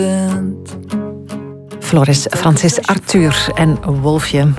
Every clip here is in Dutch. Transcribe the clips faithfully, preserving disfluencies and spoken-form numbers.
Floris, Francis, Arthur en Wolfje.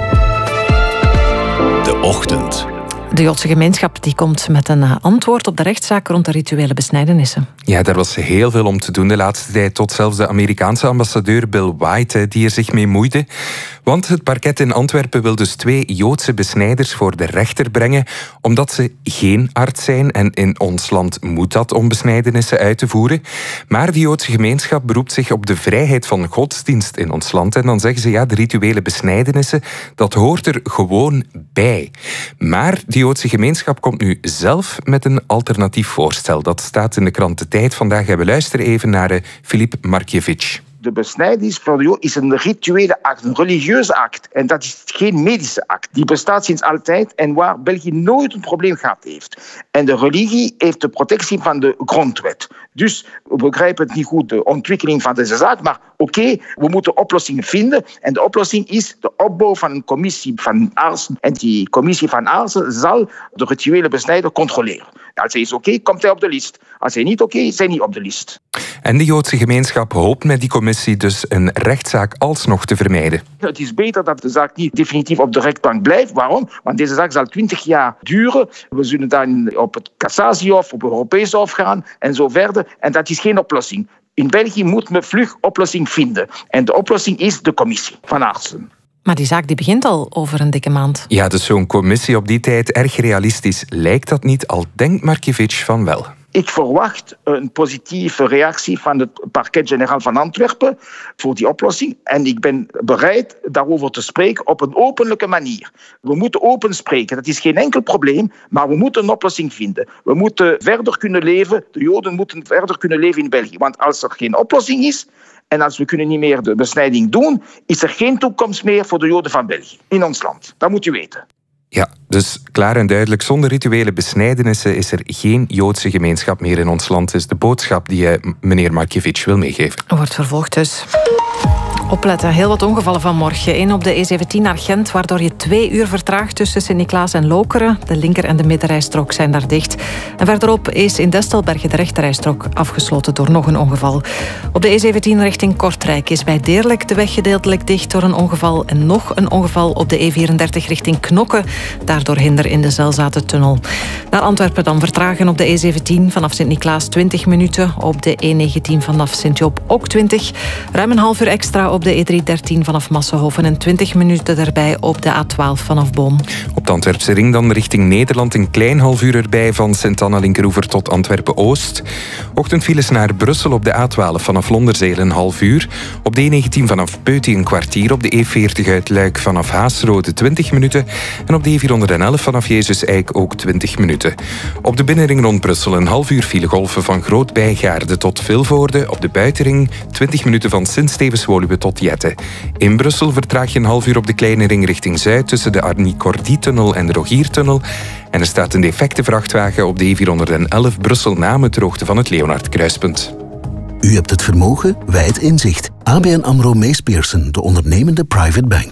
De Ochtend. De Joodse gemeenschap die komt met een antwoord op de rechtszaak rond de rituele besnijdenissen. Ja, daar was heel veel om te doen de laatste tijd. Tot zelfs de Amerikaanse ambassadeur Bill White die er zich mee moeide. Want het parket in Antwerpen wil dus twee Joodse besnijders voor de rechter brengen, omdat ze geen arts zijn. En in ons land moet dat om besnijdenissen uit te voeren. Maar de Joodse gemeenschap beroept zich op de vrijheid van godsdienst in ons land. En dan zeggen ze, ja, de rituele besnijdenissen, dat hoort er gewoon bij. Maar de Joodse gemeenschap komt nu zelf met een alternatief voorstel. Dat staat in de krant De Tijd vandaag. We luisteren even naar Filip Markievicz. De besnijdenis voor de Jood is een rituele act, een religieuze act. En dat is geen medische act. Die bestaat sinds altijd en waar België nooit een probleem gehad heeft. En de religie heeft de protectie van de grondwet. Dus we begrijpen het niet goed, de ontwikkeling van deze zaak. Maar oké, okay, we moeten oplossingen vinden. En de oplossing is de opbouw van een commissie van artsen. En die commissie van artsen zal de rituele besnijder controleren. Als hij is oké, okay, komt hij op de lijst. Als hij niet oké okay, is, hij niet op de lijst. En de Joodse gemeenschap hoopt met die commissie dus een rechtszaak alsnog te vermijden. Het is beter dat de zaak niet definitief op de rechtbank blijft. Waarom? Want deze zaak zal twintig jaar duren. We zullen dan op het cassatiehof, op het Europees Hof gaan en zo verder. En dat is geen oplossing. In België moet men vlug oplossing vinden. En de oplossing is de commissie van artsen. Maar die zaak die begint al over een dikke maand. Ja, dus zo'n commissie op die tijd, erg realistisch lijkt dat niet, al denkt Markievicz van wel. Ik verwacht een positieve reactie van het parquet-generaal van Antwerpen voor die oplossing. En ik ben bereid daarover te spreken op een openlijke manier. We moeten open spreken, dat is geen enkel probleem, maar we moeten een oplossing vinden. We moeten verder kunnen leven, de Joden moeten verder kunnen leven in België. Want als er geen oplossing is, en als we kunnen niet meer de besnijding doen, is er geen toekomst meer voor de Joden van België in ons land. Dat moet u weten. Ja, dus klaar en duidelijk, zonder rituele besnijdenissen is er geen Joodse gemeenschap meer in ons land. Is de boodschap die uh, meneer Markievicz wil meegeven. Wordt vervolgd dus. Opletten, heel wat ongevallen vanmorgen. Eén op de E zeventien naar Gent, waardoor je twee uur vertraagt tussen Sint-Niklaas en Lokeren. De linker- en de middenrijstrook zijn daar dicht. En verderop is in Destelbergen de rechterrijstrook afgesloten door nog een ongeval. Op de E zeventien richting Kortrijk is bij Deerlijk de weg gedeeltelijk dicht door een ongeval. En nog een ongeval op de E vierendertig richting Knokke. Daardoor hinder in de Zelzatentunnel. Naar Antwerpen dan vertragen op de E zeventien vanaf Sint-Niklaas twintig minuten. Op de E negentien vanaf Sint-Joop ook twintig. Ruim een half uur extra op de E driehonderddertien vanaf Massenhoven en twintig minuten erbij op de A twaalf vanaf Boom. Op de Antwerpse ring dan richting Nederland een klein half uur erbij van Sint-Anna-Linkeroever tot Antwerpen-Oost. Ochtendfiles naar Brussel op de A twaalf vanaf Londerzeel een half uur. Op de E negentien vanaf Peuty een kwartier. Op de E veertig uit Luik vanaf Haasrode twintig minuten. En op de E vierhonderdelf vanaf Jezus Eik ook twintig minuten. Op de binnenring rond Brussel een half uur filegolven van Groot-Bijgaarde tot Vilvoorde. Op de buitenring twintig minuten van Sint-Stevens-Woluwe tot Jette. In Brussel vertraag je een half uur op de kleine ring richting Zuid tussen de Arnie-Cordy-tunnel en de Rogiertunnel. En er staat een defecte vrachtwagen op de E vierhonderdelf Brussel-Namen ter hoogte van het Leonard-kruispunt. U hebt het vermogen, wij het inzicht. A B N AMRO Mees Pierson, de ondernemende private bank.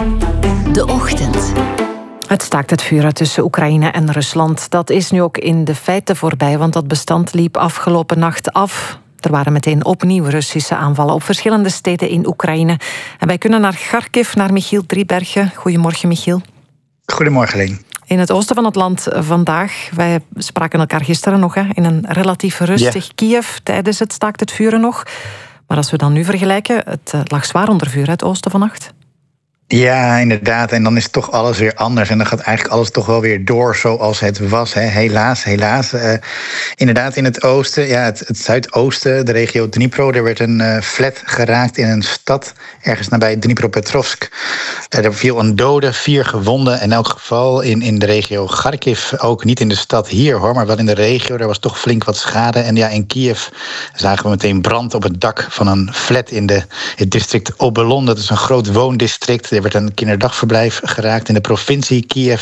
De Ochtend. Het staakt het vuren tussen Oekraïne en Rusland. Dat is nu ook in de feiten voorbij, want dat bestand liep afgelopen nacht af. Er waren meteen opnieuw Russische aanvallen op verschillende steden in Oekraïne. En wij kunnen naar Kharkiv, naar Michiel Driebergen. Goedemorgen, Michiel. Goedemorgen, Leen. In het oosten van het land vandaag. Wij spraken elkaar gisteren nog hè, in een relatief rustig ja. Kiev tijdens het staakt het vuren nog. Maar als we dan nu vergelijken, het lag zwaar onder vuur, het oosten vannacht. Ja, inderdaad. En dan is toch alles weer anders. En dan gaat eigenlijk alles toch wel weer door zoals het was. Hè. Helaas, helaas. Uh, inderdaad, in het oosten, ja, het, het zuidoosten, de regio Dnipro, er werd een uh, flat geraakt in een stad, ergens nabij Dnipropetrovsk. Uh, er viel een dode, vier gewonden. In elk geval in, in de regio Kharkiv, ook niet in de stad hier hoor, maar wel in de regio. Er was toch flink wat schade. En ja, in Kiev zagen we meteen brand op het dak van een flat in de, het district Obelon. Dat is een groot woondistrict. Er werd een kinderdagverblijf geraakt in de provincie Kiev.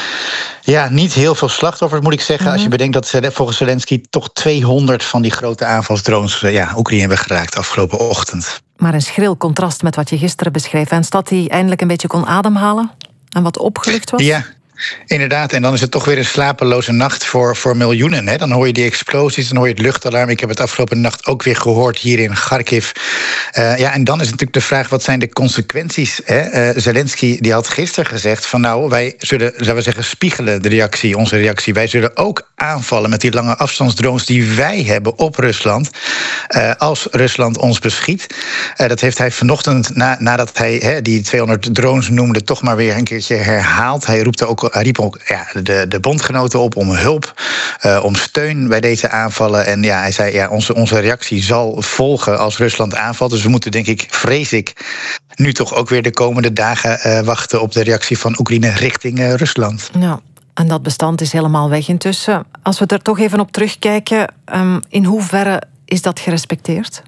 Ja, niet heel veel slachtoffers moet ik zeggen. Mm-hmm. Als je bedenkt dat volgens Zelensky toch tweehonderd van die grote aanvalsdrones ja, Oekraïne hebben geraakt afgelopen ochtend. Maar een schril contrast met wat je gisteren beschreef. Een stad die eindelijk een beetje kon ademhalen en wat opgelucht was. Ja. Inderdaad, en dan is het toch weer een slapeloze nacht voor, voor miljoenen. Hè? Dan hoor je die explosies, dan hoor je het luchtalarm. Ik heb het afgelopen nacht ook weer gehoord hier in Kharkiv. Uh, ja, en dan is natuurlijk de vraag, wat zijn de consequenties? Hè? Uh, Zelensky die had gisteren gezegd van nou, wij zullen, zullen we zeggen, spiegelen de reactie, onze reactie. Wij zullen ook aanvallen met die lange afstandsdrones die wij hebben op Rusland. Uh, als Rusland ons beschiet. Uh, dat heeft hij vanochtend, na, nadat hij hè, die tweehonderd drones noemde, toch maar weer een keertje herhaald. Hij roept ook Hij riep ook ja, de, de bondgenoten op om hulp, uh, om steun bij deze aanvallen. En ja, hij zei, ja, onze, onze reactie zal volgen als Rusland aanvalt. Dus we moeten, denk ik, vrees ik, nu toch ook weer de komende dagen uh, wachten op de reactie van Oekraïne richting uh, Rusland. Ja, en dat bestand is helemaal weg intussen. Als we er toch even op terugkijken, um, in hoeverre is dat gerespecteerd?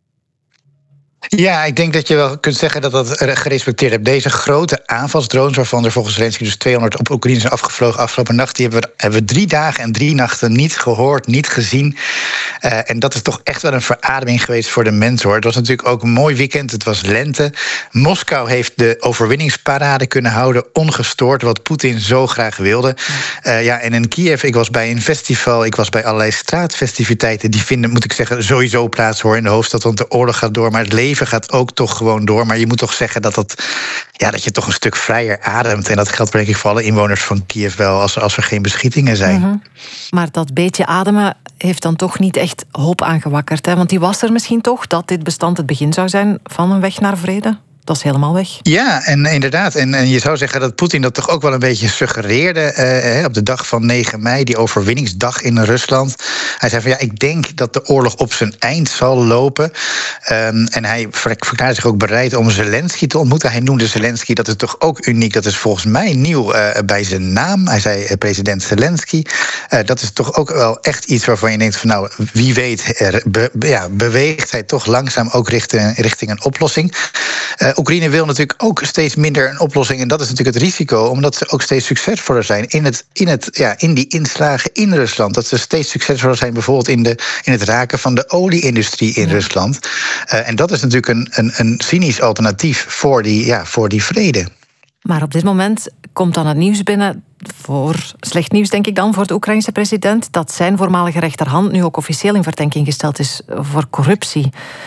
Ja, ik denk dat je wel kunt zeggen dat dat gerespecteerd hebt. Deze grote aanvalsdrones, waarvan er volgens Zelensky dus tweehonderd op Oekraïne zijn afgevlogen afgelopen nacht, die hebben we, hebben we drie dagen en drie nachten niet gehoord, niet gezien. Uh, en dat is toch echt wel een verademing geweest voor de mens, hoor. Het was natuurlijk ook een mooi weekend, het was lente. Moskou heeft de overwinningsparade kunnen houden, ongestoord, wat Poetin zo graag wilde. Uh, ja, en in Kiev, ik was bij een festival, ik was bij allerlei straatfestiviteiten, die vinden, moet ik zeggen, sowieso plaats, hoor, in de hoofdstad, want de oorlog gaat door, maar het leven gaat ook toch gewoon door. Maar je moet toch zeggen dat, dat, ja, dat je toch een stuk vrijer ademt. En dat geldt denk ik voor alle inwoners van Kiev wel, als, als er geen beschietingen zijn. Mm-hmm. Maar dat beetje ademen heeft dan toch niet echt hoop aangewakkerd. Hè? Want die was er misschien toch, dat dit bestand het begin zou zijn van een weg naar vrede? Dat is helemaal weg. Ja, en inderdaad. En, en je zou zeggen dat Poetin dat toch ook wel een beetje suggereerde uh, op de dag van negen mei, die overwinningsdag in Rusland. Hij zei van ja, ik denk dat de oorlog op zijn eind zal lopen. Um, en hij verklaarde zich ook bereid om Zelensky te ontmoeten. Hij noemde Zelensky, dat is toch ook uniek. Dat is volgens mij nieuw uh, bij zijn naam. Hij zei uh, president Zelensky. Uh, dat is toch ook wel echt iets waarvan je denkt van nou, wie weet, er be, ja, beweegt hij toch langzaam ook richting, richting een oplossing. Uh, Oekraïne wil natuurlijk ook steeds minder een oplossing. En dat is natuurlijk het risico, omdat ze ook steeds succesvoller zijn in, het, in, het, ja, in die inslagen in Rusland. Dat ze steeds succesvoller zijn bijvoorbeeld in, de, in het raken van de olieindustrie in ja. Rusland. Uh, en dat is natuurlijk een, een, een cynisch alternatief voor die, ja, voor die vrede. Maar op dit moment komt dan het nieuws binnen, voor slecht nieuws denk ik dan, voor de Oekraïnse president, dat zijn voormalige rechterhand nu ook officieel in verdenking gesteld is voor corruptie.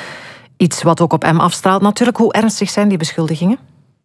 Iets wat ook op hem afstraalt natuurlijk. Hoe ernstig zijn die beschuldigingen?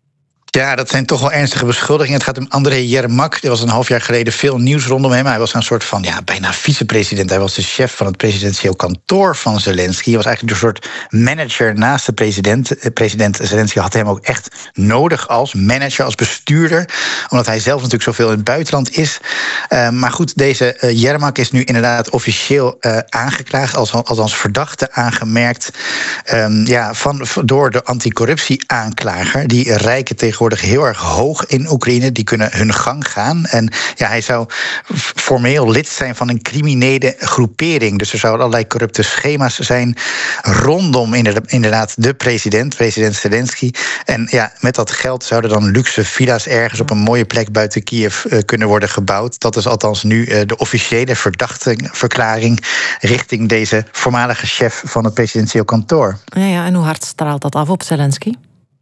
Ja, dat zijn toch wel ernstige beschuldigingen. Het gaat om Andrei Yermak. Er was een half jaar geleden veel nieuws rondom hem. Hij was een soort van, ja, bijna vicepresident. Hij was de chef van het presidentieel kantoor van Zelensky. Hij was eigenlijk een soort manager naast de president. President Zelensky had hem ook echt nodig als manager, als bestuurder. Omdat hij zelf natuurlijk zoveel in het buitenland is. Uh, maar goed, deze uh, Yermak is nu inderdaad officieel uh, aangeklaagd. Als, althans verdachte aangemerkt. Um, ja, van, door de anticorruptie-aanklager. Die rijken tegenwoordig heel erg hoog in Oekraïne. Die kunnen hun gang gaan. En ja, hij zou formeel lid zijn van een criminele groepering. Dus er zouden allerlei corrupte schema's zijn rondom inderdaad de president, president Zelensky. En ja, met dat geld zouden dan luxe villa's ergens op een mooie plek buiten Kiev uh, kunnen worden gebouwd. Dat is althans nu uh, de officiële verdachtverklaring richting deze voormalige chef van het presidentieel kantoor. Ja, ja, en hoe hard straalt dat af op Zelensky?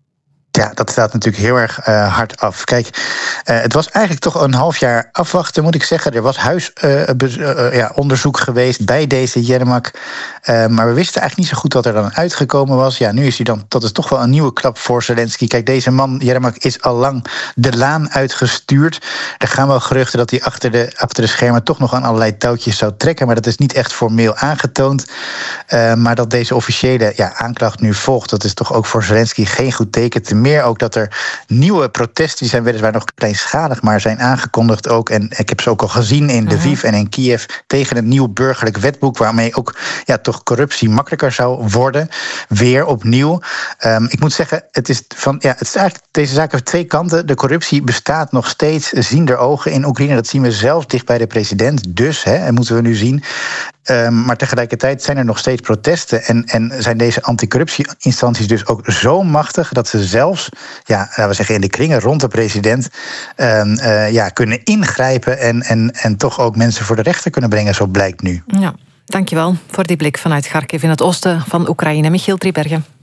Ja, dat staat natuurlijk heel erg uh, hard af. Kijk, uh, het was eigenlijk toch een half jaar afwachten, moet ik zeggen. Er was huisonderzoek uh, uh, ja, onderzoek geweest bij deze Yermak. Uh, maar we wisten eigenlijk niet zo goed wat er dan uitgekomen was. Ja, nu is hij dan, dat is toch wel een nieuwe klap voor Zelensky. Kijk, deze man, Yermak, is al lang de laan uitgestuurd. Er gaan wel geruchten dat hij achter de, achter de schermen toch nog aan allerlei touwtjes zou trekken. Maar dat is niet echt formeel aangetoond. Uh, maar dat deze officiële ja, aanklacht nu volgt, dat is toch ook voor Zelensky geen goed teken. Te meer ook dat er nieuwe protesten, die zijn weliswaar nog kleinschalig, maar zijn aangekondigd ook. En ik heb ze ook al gezien in Lviv uh-huh. en in Kiev tegen het nieuw burgerlijk wetboek, waarmee ook ja, toch corruptie makkelijker zou worden. Weer opnieuw. Um, ik moet zeggen, het is van ja, het is eigenlijk deze zaak heeft twee kanten. De corruptie bestaat nog steeds, zien der ogen in Oekraïne. Dat zien we zelf dicht bij de president. Dus, hè, en moeten we nu zien. Um, maar tegelijkertijd zijn er nog steeds protesten. En, en zijn deze anticorruptie-instanties dus ook zo machtig dat ze zelfs, ja, laten we zeggen, in de kringen rond de president um, uh, ja, kunnen ingrijpen en, en, en toch ook mensen voor de rechter kunnen brengen, zo blijkt nu. Ja, dankjewel voor die blik vanuit Kharkiv in het oosten van Oekraïne. Michiel Driebergen.